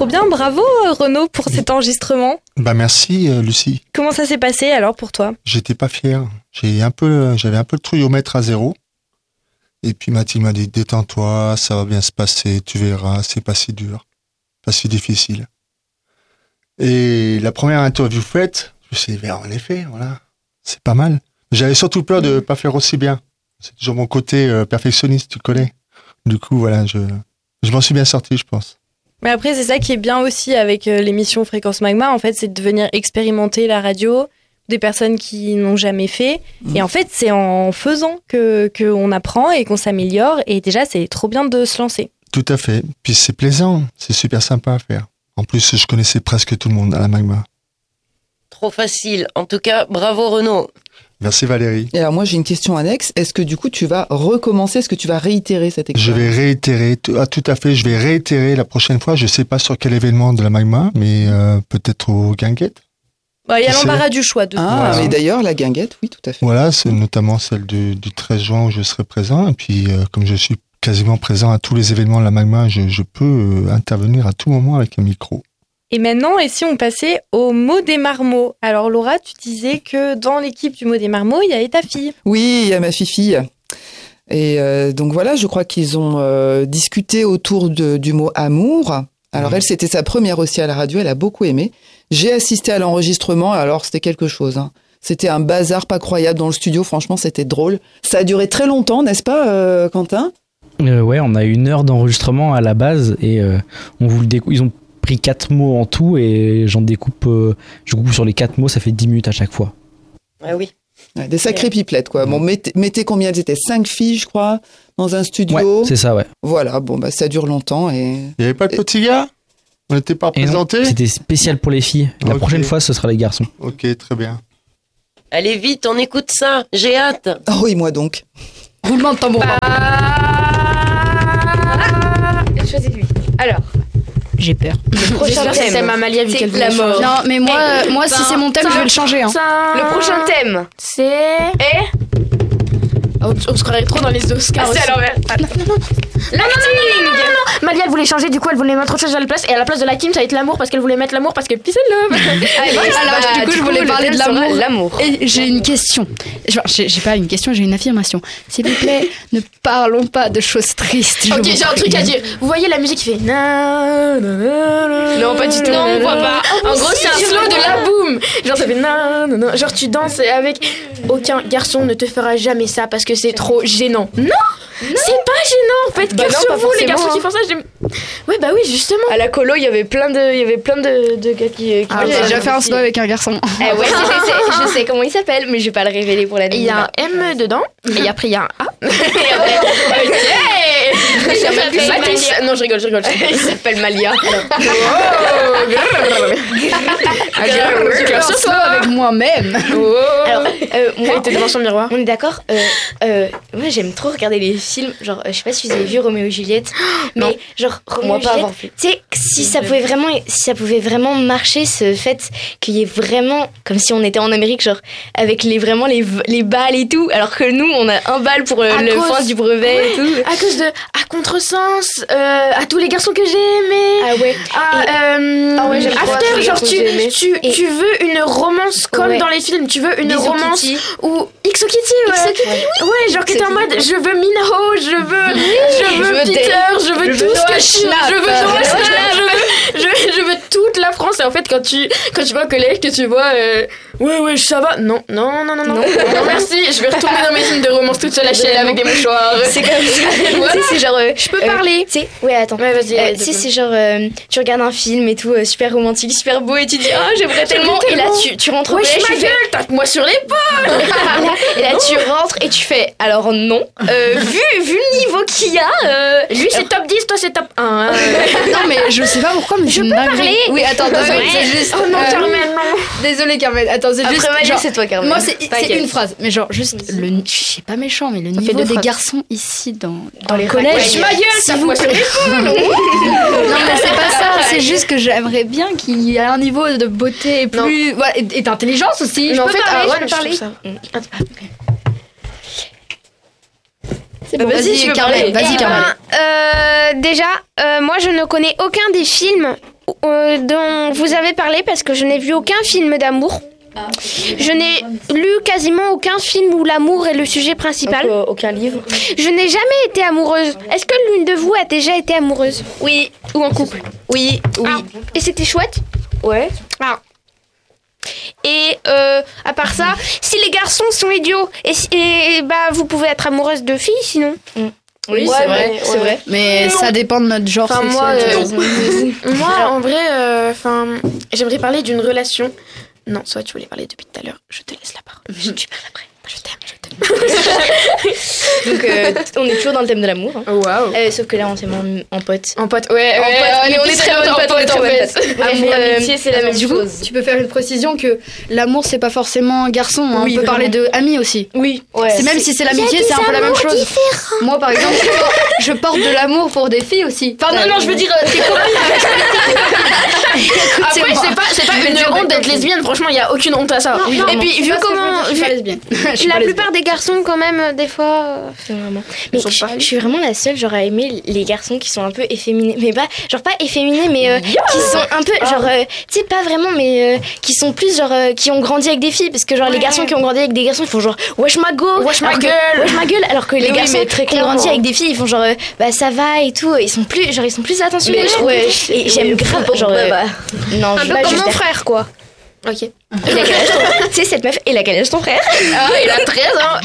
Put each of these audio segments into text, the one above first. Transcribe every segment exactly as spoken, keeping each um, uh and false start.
trop bien. Bravo Renaud pour cet enregistrement. Bah merci euh, Lucie. Comment ça s'est passé alors pour toi? J'étais pas fier. J'ai un peu, j'avais un peu le trouillomètre à zéro. Et puis Mathilde m'a dit détends-toi, ça va bien se passer, tu verras, c'est pas si dur, pas si difficile. Et la première interview faite, je me suis dit en effet, voilà, c'est pas mal. J'avais surtout peur de pas faire aussi bien. C'est toujours mon côté euh, perfectionniste, tu connais. Du coup, voilà, je, je m'en suis bien sorti, je pense. Mais après, c'est ça qui est bien aussi avec euh, l'émission Fréquence Magma, en fait, c'est de venir expérimenter la radio, des personnes qui n'ont jamais fait. Mmh. Et en fait, c'est en faisant que qu'on apprend et qu'on s'améliore. Et déjà, c'est trop bien de se lancer. Tout à fait. Puis c'est plaisant, c'est super sympa à faire. En plus, je connaissais presque tout le monde à la Magma. Trop facile. En tout cas, bravo Renaud. Merci Valérie. Et alors moi j'ai une question annexe. Est-ce que du coup tu vas recommencer? Est-ce que tu vas réitérer cette expérience? Je vais réitérer, ah, tout à fait, je vais réitérer la prochaine fois. Je ne sais pas sur quel événement de la Magma, mais euh, peut-être au Guinguette. Bah, il y a l'embarras du choix. De ah, voilà. Mais d'ailleurs la Guinguette, oui tout à fait. Voilà, c'est notamment celle du, du treize juin où je serai présent. Et puis euh, comme je suis quasiment présent à tous les événements de la Magma, je, je peux euh, intervenir à tout moment avec un micro. Et maintenant, et si on passait au mot des marmots? Alors Laura, tu disais que dans l'équipe du mot des marmots, il y avait ta fille. Oui, il y a ma fille. Et euh, donc voilà, je crois qu'ils ont euh, discuté autour de, du mot amour. Alors mmh. elle, c'était sa première aussi à la radio, elle a beaucoup aimé. J'ai assisté à l'enregistrement, alors c'était quelque chose. Hein. C'était un bazar pas croyable dans le studio, franchement c'était drôle. Ça a duré très longtemps, n'est-ce pas euh, Quentin? euh, Ouais, on a une heure d'enregistrement à la base et euh, on vous le découpe. Ils ont pris quatre mots en tout et j'en découpe, euh, je coupe sur les quatre mots, ça fait dix minutes à chaque fois. Ah oui. Ouais, des sacrées pipelettes, quoi. Bon, mettez, mettez combien elles étaient? Cinq filles, je crois, dans un studio. Ouais, c'est ça, ouais. Voilà, bon, bah, ça dure longtemps et... Il n'y avait pas de petits gars? On n'était pas présentés? C'était spécial pour les filles. La okay. prochaine fois, ce sera les garçons. Ok, très bien. Allez vite, on écoute ça. J'ai hâte. Oh oui, moi donc. Roulement de tambour. Ah choisis-lui. Alors... J'ai peur. Le prochain thème, thème Amalia, vu qu'elle la mort. Non, mais moi, euh, moi si c'est mon thème, je vais le changer. Hein. Le prochain thème, c'est... Et... Oh, on se croirait trop dans les Oscars. Ah, c'est à l'envers. Ah, non, non, non. Non, non, non, non, non, non. Malia, elle voulait changer, du coup, elle voulait mettre autre chose à la place. Et à la place de la Kim, ça va être l'amour parce qu'elle voulait mettre l'amour parce que peace and love. Allez, alors, bah, du coup, je voulais coup, parler de l'amour. l'amour. Et j'ai une question. Genre, j'ai, j'ai pas une question, j'ai une affirmation. S'il vous plaît, ne parlons pas de choses tristes. Ok, j'ai un truc à dire. Vous voyez la musique qui fait na, na, na, na, non, pas du tout. Non, on voit pas. En gros, c'est un slow de la boum. Genre, ça fait na, na, na. Genre, tu danses avec. Aucun garçon ne te fera jamais ça parce que c'est trop gênant. Non, non. C'est pas gênant. Faites bah que sur vous, les garçons qui font ça. J'aime... Ouais, bah oui, justement. À la colo, il y avait plein de, il y avait plein de, de gars qui. qui ah, j'ai déjà fait un slow avec un garçon. Eh ouais, c'est, c'est, je sais comment il s'appelle, mais je vais pas le révéler pour la Il y a un M dedans, et après il y a un A. Et après, ok. Il s'appelle Mathis. Non, je rigole, je rigole. Il s'appelle Malia. Un slow avec moi-même. Alors, euh, moi, elle était devant son miroir. On est d'accord. Euh, euh, moi, j'aime trop regarder les films. Genre, euh, je sais pas si vous avez vu Roméo et Juliette, mais non. genre Roméo et Juliette. Tu sais, si ça pouvait vraiment, si ça pouvait vraiment marcher, ce fait qu'il y ait vraiment, comme si on était en Amérique, genre avec les vraiment les les balles et tout, alors que nous, on a un bal pour euh, le cause, fin du brevet ouais, et tout. À cause de, à contresens, euh, à tous les garçons que j'ai aimés. Ah ouais. À, et, euh, ah ouais, j'aime After, trop genre tu tu, et, tu veux une romance comme ouais. dans les films, tu veux une Bisous romance Kitty. ou Ixo Kitty, ouais. Ixo Kitty, ouais. ouais, genre que t'es en mode, je veux Minho, je veux, oui, je veux Peter, je veux je tout veux ce que je, je veux Noah Schnapp, je veux, je, je veux toute la France. Et en fait, quand tu, quand tu vas au collège, que tu vois, euh, ouais, ouais, ça va, non, non, non, non, non, non, non merci, je vais retourner dans mes films de romance toute seule à chialer avec des mouchoirs. C'est comme ça. Ouais. Tu sais, c'est genre, euh, je peux euh, parler. Tu sais, ouais, attends. Ouais, vas-y. Euh, tu sais, c'est genre, euh, tu regardes un film et tout, euh, super romantique, super beau, et tu dis, oh, j'aimerais tellement. Et là, tu, tu rentres au collège. Wesh, ma gueule, tape-moi sur l'épaule. Et là, tu rentres et tu fais, alors non, euh, vu, vu le niveau qu'il y a. Euh, Lui, c'est top dix, toi, c'est top un. Non, mais je sais pas pourquoi, mais je peux parler. Oui, attends, attends, ouais. c'est juste. Oh non, euh, Carmen, non. Désolée, Carmen. Attends, c'est Après, juste. Malia, genre, c'est toi, Carmen. Moi, c'est, c'est une phrase, mais genre, juste, le, je sais pas méchant, mais le niveau des phrases. Garçons ici dans, dans, dans le collège. Wesh, ma gueule, tape-moi sur l'épaule. Non, mais c'est pas ça, c'est juste que j'aimerais bien qu'il y ait un niveau de beauté plus. Voilà, et, et d'intelligence aussi. Mais je en peux fait, parler, ah, ouais, je peux je parler. ça. C'est bon, vas-y, vas-y Carmen. Vas-y, eh Carmen. ben, Euh, déjà, euh, moi je ne connais aucun des films euh, dont vous avez parlé parce que je n'ai vu aucun film d'amour. Je n'ai lu quasiment aucun film où l'amour est le sujet principal. Donc, euh, aucun livre. Je n'ai jamais été amoureuse. Est-ce que l'une de vous a déjà été amoureuse? Oui. Ou en couple? Oui, oui. Ah. Et c'était chouette? Ouais. Ah. Et euh, à part ça, si les garçons sont idiots, et, et, et bah vous pouvez être amoureuse de filles sinon. Mm. Oui, ouais, c'est vrai, mais, c'est ouais. vrai. Mais non. Ça dépend de notre genre enfin, sexuel. Moi, euh, moi en vrai, enfin, euh, j'aimerais parler d'une relation. Non, soit tu voulais parler depuis tout à l'heure. Je te laisse la parole. Je te parle après. Je t'aime, je t'aime. Donc, euh, on est toujours dans le thème de l'amour. Hein. Waouh. Euh, sauf que là, on s'est mis en, en pote. En pote, ouais. En ouais, pote. On, Mais on est très en en pote, pote, en en fait. fait. Amour, amitié, c'est la même du chose. Coup, tu peux faire une précision que l'amour, c'est pas forcément garçon. Hein. Oui, on peut vraiment. parler de amis aussi. Oui. Ouais. C'est même si c'est l'amitié, c'est un peu la même chose. Différents. Moi, par exemple, je porte de l'amour pour des filles aussi. Enfin, non, non, je veux dire, t'es Après, c'est pas, c'est pas une honte d'être lesbienne. Franchement, il y a aucune honte à ça. Oui, Et puis, vu comment, je suis pas lesbienne. La plupart des garçons, quand même, euh, des fois. euh, Vraiment. Mais je, je suis vraiment la seule genre à aimer les garçons qui sont un peu efféminés, mais pas genre pas efféminés, mais euh, yeah qui sont un peu genre euh, tu sais pas vraiment, mais euh, qui sont plus genre euh, qui ont grandi avec des filles, parce que genre ouais. les garçons qui ont grandi avec des garçons ils font genre wesh ma go, wesh ma gueule, wesh ma gueule, alors que les oui, garçons qui ont grandi avec des filles ils font genre euh, bah ça va et tout, ils sont plus genre ils sont plus attentionnés. Ouais, et j'aime grave genre euh, non, un peu comme mon frère quoi. Ok. Il a quel âge ton... Tu sais, cette meuf, il a quel âge ton frère? Ah, il a treize ans.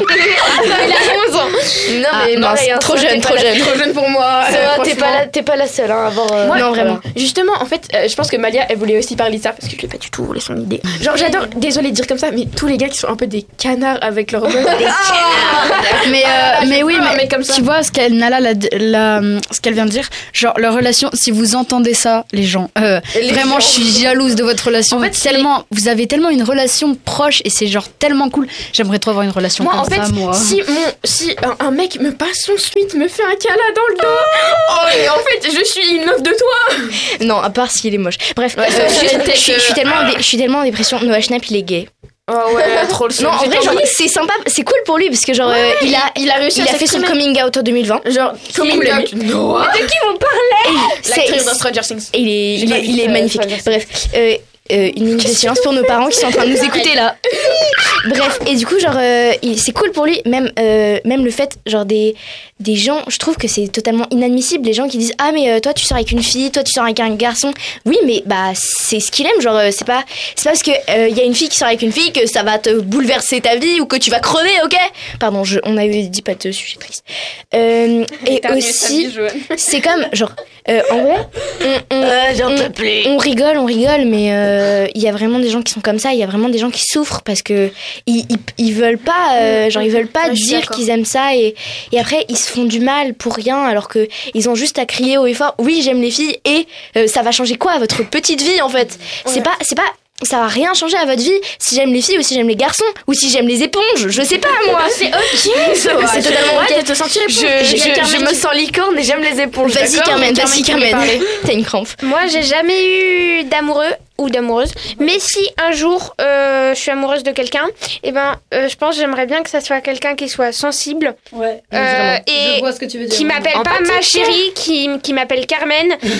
Il a onze ans. Non, mais ah, pareil, non, hein, trop jeune, trop jeune. Trop jeune pour moi. Euh, t'es pas, la, t'es pas la seule hein, à avoir. Euh... Moi, non, vraiment. Euh, justement, en fait, euh, je pense que Malia, elle voulait aussi parler de ça parce que je l'ai pas du tout voulu son idée. Genre, j'adore, désolée de dire comme ça, mais tous les gars qui sont un peu des canards avec leur meuf. Des canards. Mais, euh, mais oui, mais comme ça. Tu vois ce qu'elle, Nala, la, la, ce qu'elle vient de dire, genre, leur relation, si vous entendez ça, les gens, euh, les vraiment, gens. je suis jalouse de votre relation. En fait, tellement, vous avez tellement une relation proche et c'est genre tellement cool. J'aimerais trop avoir une relation moi, comme en fait, ça, moi. Si, mon, si un, un mec me passe son suite, me fait un câlin dans le dos, oh, et en fait, je suis une meuf de toi. Non, à part s'il est moche. Bref, ouais, euh, je, je, je, je, suis tellement ah. en dé, je suis tellement en dépression. Noah Schnapp, il est gay. Oh ouais, trop le Non, en vrai, genre, c'est sympa, c'est cool pour lui parce que genre ouais, euh, il a il a réussi il à a fait son coming out en deux mille vingt. Genre coming out. Noah. De qui vous parlez? L'actrice dans Stranger Things. Il est il est, il est magnifique. Bref, euh, euh, une minute de silence pour nos parents qui sont en train de nous écouter là. Bref, et du coup genre euh, c'est cool pour lui, même euh, même le fait genre des des gens, je trouve que c'est totalement inadmissible les gens qui disent ah mais euh, toi tu sors avec une fille, toi tu sors avec un garçon. Oui, mais bah c'est ce qu'il aime, genre euh, c'est pas c'est pas parce que il euh, y a une fille qui sort avec une fille que ça va te bouleverser ta vie ou que tu vas crever, OK? Pardon, je, on avait dit pas de sujet triste. Euh, et aussi c'est comme genre euh, en vrai on on, euh, on, on rigole, on rigole mais il euh, y a vraiment des gens qui sont comme ça, il y a vraiment des gens qui souffrent parce que ils ils, ils veulent pas euh, genre ils veulent pas ouais, dire qu'ils aiment ça et et après ils se font du mal pour rien alors que ils ont juste à crier haut et fort oui j'aime les filles et euh, ça va changer quoi à votre petite vie en fait. Ouais. C'est pas c'est pas ça va rien changer à votre vie si j'aime les filles ou si j'aime les garçons ou si j'aime les éponges, je sais pas moi. C'est ok, c'est totalement ok. De te sentir je, je, je, je me sens licorne et j'aime les éponges. Vas-y Carmen, vas-y Carmen, t'as une crampe. Moi j'ai jamais eu d'amoureux ou d'amoureuse, mais si un jour euh, je suis amoureuse de quelqu'un, et ben euh, je pense que j'aimerais bien que ça soit quelqu'un qui soit sensible, ouais, euh, et je vois ce que tu veux dire, qui m'appelle pas empathique. Ma chérie, qui, qui m'appelle Carmen, et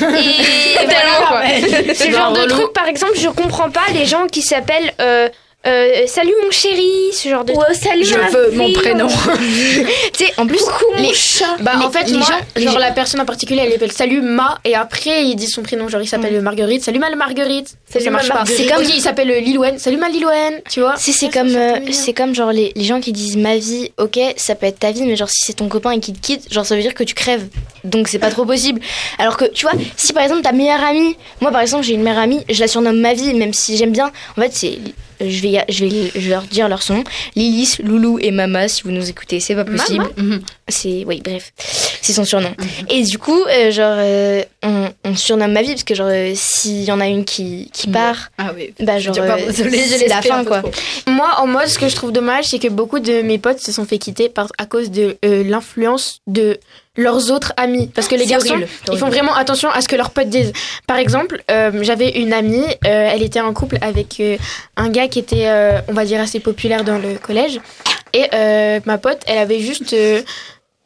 voilà quoi. Ce genre de truc, par exemple, je comprends pas les gens qui s'appellent euh, Euh, salut mon chéri, ce genre de ouais, salut je veux mon prénom. Tu sais, en plus, coucou les, mon chat. Bah les, en fait, les moi, gens, genre les la personne en particulier, elle appelle salut Ma, et après il dit son prénom, genre il s'appelle mm. Marguerite, salut ma Marguerite. Salut ça marche ma pas. Marguerite. C'est comme okay, il s'appelle Lilouen, salut ma Lilouen, tu vois. Si c'est ça, comme euh, c'est comme genre les, les gens qui disent ma vie, ok, ça peut être ta vie, mais genre si c'est ton copain et qu'il te quitte, genre ça veut dire que tu crèves. Donc c'est pas trop possible. Alors que tu vois, si par exemple ta meilleure amie, moi par exemple j'ai une meilleure amie, je la surnomme ma vie, même si j'aime bien. En fait c'est Je vais, je, vais, je vais leur dire leur nom. Lilith, Loulou et Mama, si vous nous écoutez, c'est pas possible. Mm-hmm. C'est, oui, bref, c'est son surnom. Mm-hmm. Et du coup, euh, genre, euh, on, on surnomme ma vie parce que, genre, euh, s'il y en a une qui, qui part, ah oui. bah, genre, euh, désolée, c'est la fin, quoi. Moi, en mode, ce que je trouve dommage, c'est que beaucoup de mes potes se sont fait quitter par, à cause de euh, l'influence de leurs autres amis, parce que les c'est garçons horrible, ils font vraiment attention à ce que leurs potes disent. Par exemple, euh, j'avais une amie, euh, elle était en couple avec euh, un gars qui était euh, on va dire assez populaire dans le collège, et euh, ma pote elle avait juste euh,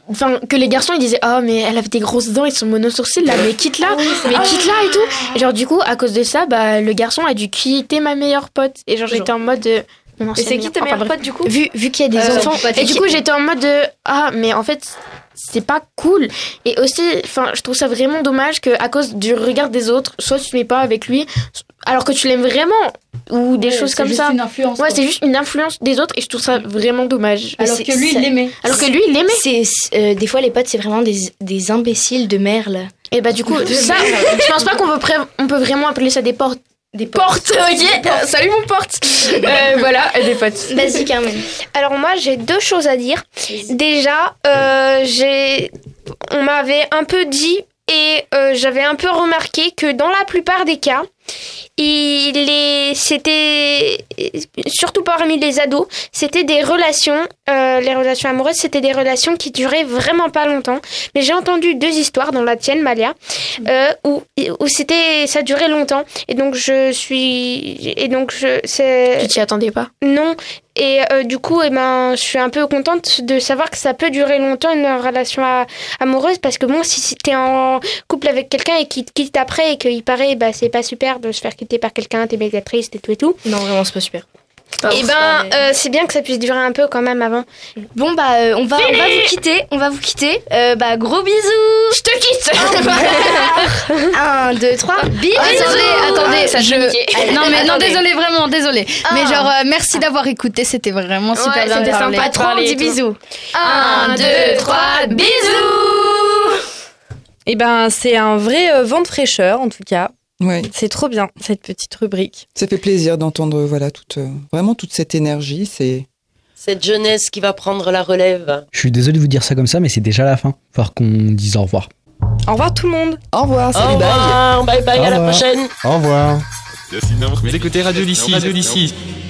Enfin, que les garçons ils disaient oh mais elle avait des grosses dents et son monosourcil là, mais quitte là, mais quitte là et tout. Et genre du coup à cause de ça, bah le garçon a dû quitter ma meilleure pote. Et genre j'étais en mode euh, et c'est qui ta meilleure pote du coup? Vu vu qu'il y a des euh, enfants. Et du coup j'étais en mode de ah mais en fait c'est pas cool. Et aussi enfin je trouve ça vraiment dommage que à cause du regard des autres, soit tu te mets pas avec lui alors que tu l'aimes vraiment ou des ouais, choses comme ça. C'est juste une influence. Ouais, c'est juste une influence des autres et je trouve ça vraiment dommage. Alors que lui, ça, il l'aimait. Alors que lui, il l'aimait. C'est, euh, des fois, les potes, c'est vraiment des, des imbéciles de merle. Et bah, du coup, ça, je pense pas qu'on peut, pré- on peut vraiment appeler ça des portes. Des portes, ok. Portes. Salut mon porte. euh, voilà, des potes. Vas-y, Carmen. Alors, moi, j'ai deux choses à dire. Déjà, euh, j'ai, on m'avait un peu dit et euh, j'avais un peu remarqué que dans la plupart des cas, il est, c'était surtout parmi les ados, c'était des relations, euh, les relations amoureuses, c'était des relations qui duraient vraiment pas longtemps. Mais j'ai entendu deux histoires, dont la tienne, Malia, euh, où où c'était, ça durait longtemps. Et donc je suis, et donc je, c'est. Tu t'y attendais pas? Non. Et euh, du coup, eh ben, je suis un peu contente de savoir que ça peut durer longtemps une relation à, amoureuse, parce que bon, si, si t'es en couple avec quelqu'un et qu'il te quitte après et qu'il paraît, bah c'est pas super de se faire quitter par quelqu'un, t'es méga triste et tout et tout. Non, vraiment, c'est pas super. Et ben, mais... euh, c'est bien que ça puisse durer un peu quand même avant. Bon bah, euh, on va, on va vous quitter, on va vous quitter. Euh, bah, gros bisous. Je te quitte. Un, deux, trois. Bisous. Attendez, attendez. Ça je... Allez, non mais attendez. non, désolé, vraiment, désolé. Ah. Mais genre, euh, merci d'avoir écouté, c'était vraiment super ouais, bien c'était parlé. sympa de Trop, on dit bisous. Un, deux, trois, bisous. Et ben, c'est un vrai euh, vent de fraîcheur en tout cas. Ouais. C'est trop bien cette petite rubrique. Ça fait plaisir d'entendre voilà toute euh, vraiment toute cette énergie. C'est Cette jeunesse qui va prendre la relève. Je suis désolé de vous dire ça comme ça, mais c'est déjà la fin. Il va falloir qu'on dise au revoir. Au revoir tout le monde. au revoir, salut, Au revoir, bye bye, Au à la revoir. prochaine. Au revoir. Vous écoutez Radio Lycée. Radio Lycée.